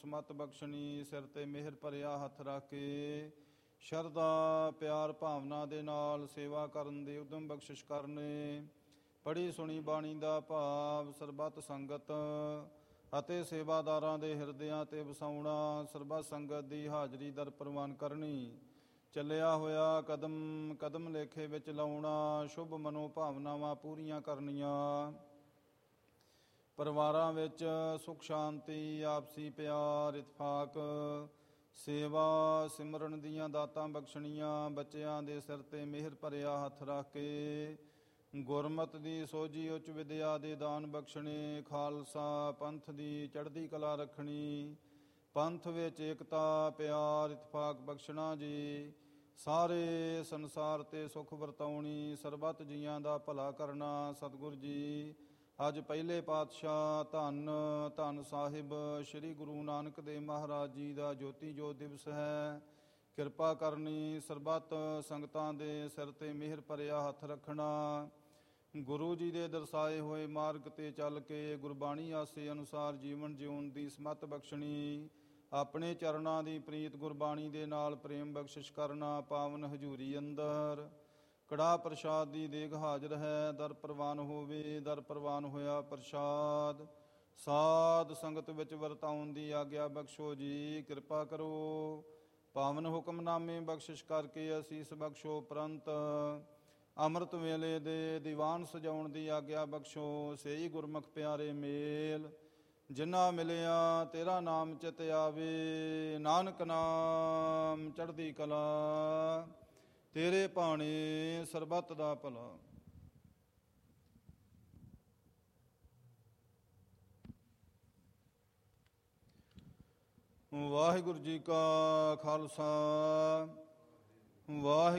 ਸਮਤ ਬਖਸ਼ਣੀ, ਸਿਰ ਤੇ ਮਿਹਰ ਭਰਿਆ ਹੱਥ ਰੱਖ ਕੇ ਸ਼ਰਧਾ ਪਿਆਰ ਭਾਵਨਾ ਦੇ ਨਾਲ ਸੇਵਾ ਕਰਨ ਦੇ ਉਦਮ ਬਖਸ਼ਿਸ਼ ਕਰਨੇ। ਪੜ੍ਹੀ ਸੁਣੀ ਬਾਣੀ ਦਾ ਭਾਵ ਸਰਬੱਤ ਸੰਗਤ ਅਤੇ ਸੇਵਾਦਾਰਾਂ ਦੇ ਹਿਰਦਿਆਂ ਤੇ ਵਸਾਉਣਾ। ਸਰਬੱਤ ਸੰਗਤ ਦੀ ਹਾਜ਼ਰੀ ਦਰ ਪ੍ਰਵਾਨ ਕਰਨੀ। ਚੱਲਿਆ ਹੋਇਆ ਕਦਮ ਕਦਮ ਲੇਖੇ ਵਿੱਚ ਲਾਉਣਾ। ਸ਼ੁਭ ਮਨੋ ਭਾਵਨਾਵਾਂ ਪੂਰੀਆਂ ਕਰਨੀਆਂ। ਪਰਿਵਾਰਾਂ ਵਿੱਚ ਸੁਖ ਸ਼ਾਂਤੀ, ਆਪਸੀ ਪਿਆਰ, ਇਤਫਾਕ, ਸੇਵਾ ਸਿਮਰਨ ਦੀਆਂ ਦਾਤਾਂ ਬਖਸ਼ਣੀਆਂ। ਬੱਚਿਆਂ ਦੇ ਸਿਰ ਤੇ ਮਿਹਰ ਭਰਿਆ ਹੱਥ ਰੱਖ ਕੇ ਗੁਰਮਤਿ ਦੀ ਸੋਝੀ ਉੱਚ ਵਿਦਿਆ ਦੇ ਦਾਨ ਬਖਸ਼ਣੇ। ਖਾਲਸਾ ਪੰਥ ਦੀ ਚੜ੍ਹਦੀ ਕਲਾ ਰੱਖਣੀ। ਪੰਥ ਵਿੱਚ ਏਕਤਾ ਪਿਆਰ ਇਤਫਾਕ ਬਖਸ਼ਣਾ ਜੀ। ਸਾਰੇ ਸੰਸਾਰ ਤੇ ਸੁਖ ਵਰਤਾਉਣੀ। ਸਰਬੱਤ ਜੀਆਂ ਦਾ ਭਲਾ ਕਰਨਾ। ਸਤਿਗੁਰ ਜੀ ਅੱਜ ਪਹਿਲੇ ਪਾਤਸ਼ਾਹ ਧੰਨ ਧੰਨ ਸਾਹਿਬ ਸ੍ਰੀ ਗੁਰੂ ਨਾਨਕ ਦੇਵ ਮਹਾਰਾਜ ਜੀ ਦਾ ਜੋਤੀ ਜੋਤ ਦਿਵਸ ਹੈ। ਕਿਰਪਾ ਕਰਨੀ। ਸਰਬੱਤ ਸੰਗਤਾਂ ਦੇ ਸਿਰ ਤੇ ਮਿਹਰ ਭਰਿਆ ਹੱਥ ਰੱਖਣਾ। ਗੁਰੂ ਜੀ ਦੇ ਦਰਸਾਏ ਹੋਏ ਮਾਰਗ ਤੇ ਚੱਲ ਕੇ ਗੁਰਬਾਣੀ ਆਸੇ ਅਨੁਸਾਰ ਜੀਵਨ ਜਿਉਣ ਦੀ ਸਮੱਤ ਬਖਸ਼ਣੀ। ਆਪਣੇ ਚਰਨਾਂ ਦੀ ਪ੍ਰੀਤ ਗੁਰਬਾਣੀ ਦੇ ਨਾਲ ਪ੍ਰੇਮ ਬਖਸ਼ਿਸ਼ ਕਰਨਾ। ਪਾਵਨ ਹਜ਼ੂਰੀ ਅੰਦਰ ਕੜਾਹ ਪ੍ਰਸ਼ਾਦ ਦੀ ਦੇਗ ਹਾਜ਼ਰ ਹੈ। ਦਰ ਪ੍ਰਵਾਨ ਹੋਵੇ। ਦਰ ਪ੍ਰਵਾਨ ਹੋਇਆ ਪ੍ਰਸ਼ਾਦ ਸਾਧ ਸੰਗਤ ਵਿੱਚ ਵਰਤਾਉਣ ਦੀ ਆਗਿਆ ਬਖਸ਼ੋ ਜੀ। ਕਿਰਪਾ ਕਰੋ। ਪਾਵਨ ਹੁਕਮਨਾਮੇ ਬਖਸ਼ਿਸ਼ ਕਰਕੇ ਅਸੀਸ ਬਖਸ਼ੋ। ਉਪਰੰਤ ਅੰਮ੍ਰਿਤ ਵੇਲੇ ਦੇ ਦੀਵਾਨ ਸਜਾਉਣ ਦੀ ਆਗਿਆ ਬਖਸ਼ੋ। ਸਹੀ ਗੁਰਮੁਖ ਪਿਆਰੇ ਮੇਲ ਜਿੰਨਾ ਮਿਲਿਆ ਤੇਰਾ ਨਾਮ ਚਿਤ ਆਵੇ। ਨਾਨਕ ਨਾਮ ਚੜ੍ਹਦੀ ਕਲਾ ਤੇਰੇ ਭਾਣੇ ਸਰਬੱਤ ਦਾ ਭਲਾ। ਵਾਹਿਗੁਰੂ ਜੀ ਕਾ ਖਾਲਸਾ ਵਾਹਿਗੁਰੂ